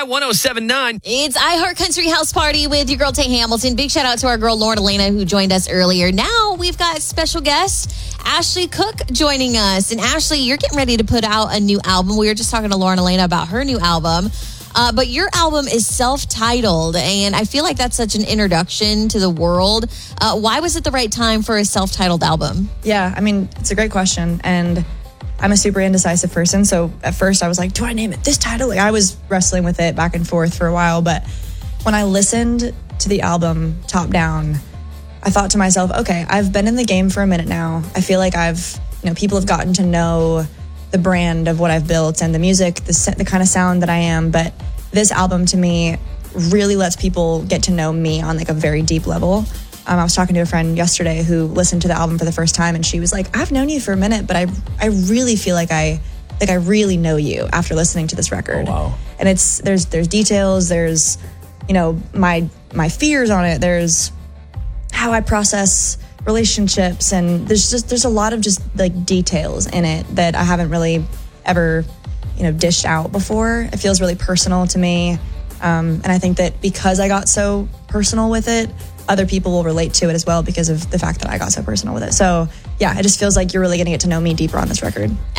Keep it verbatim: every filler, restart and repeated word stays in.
one oh seven point nine. It's iHeart Country House Party with your girl, Tay Hamilton. Big shout out to our girl, Lauren Elena, who joined us earlier. Now we've got special guest, Ashley Cook, joining us. And Ashley, you're getting ready to put out a new album. We were just talking to Lauren Elena about her new album. Uh, but your album is self-titled, and I feel like that's such an introduction to the world. Uh, why was it the right time for a self-titled album? Yeah, I mean, it's a great question, and I'm a super indecisive person, so at first I was like, do I name it this title? Like, I was wrestling with it back and forth for a while, but when I listened to the album top down, I thought to myself, okay, I've been in the game for a minute now. I feel like I've, you know, people have gotten to know the brand of what I've built and the music, the, the kind of sound that I am. But this album to me really lets people get to know me on like a very deep level. Um, I was talking to a friend yesterday who listened to the album for the first time, and she was like, I've known you for a minute, but I I really feel like I like I really know you after listening to this record. Oh, wow. And it's there's there's details, there's, you know, my my fears on it, there's how I process relationships, and there's just there's a lot of just like details in it that I haven't really ever, you know, dished out before. It feels really personal to me, um, and I think that because I got so personal with it, other people will relate to it as well because of the fact that I got so personal with it. So yeah, it just feels like you're really going to get to know me deeper on this record.